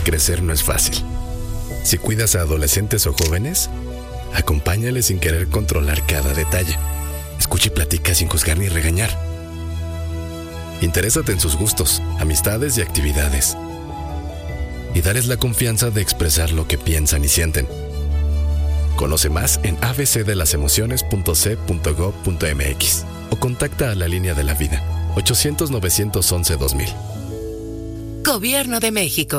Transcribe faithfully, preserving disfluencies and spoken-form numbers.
Crecer no es fácil. Si cuidas a adolescentes o jóvenes, acompáñales sin querer controlar cada detalle. Escucha y platica sin juzgar ni regañar. Interésate en sus gustos, amistades y actividades. Y dales la confianza de expresar lo que piensan y sienten. Conoce más en a b c de las emociones punto c punto gov punto m x o contacta a la línea de la vida ochocientos, novecientos once, dos mil. Gobierno de México.